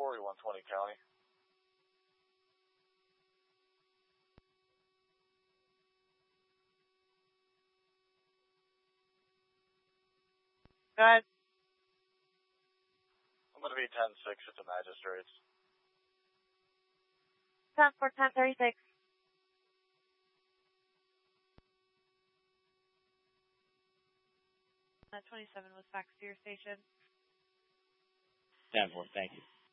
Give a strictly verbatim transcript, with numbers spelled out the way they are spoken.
forty-one twenty County. Go ahead. I'm going to be ten six at the magistrates. ten for ten thirty-six. Uh, twenty-seven was faxed to your station. ten four, thank you.